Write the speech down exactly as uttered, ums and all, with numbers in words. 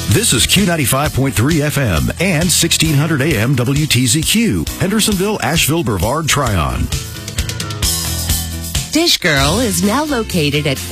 This is Q ninety-five point three F M and sixteen hundred A M W T Z Q, Hendersonville, Asheville, Brevard, Tryon. Dish Girl is now located at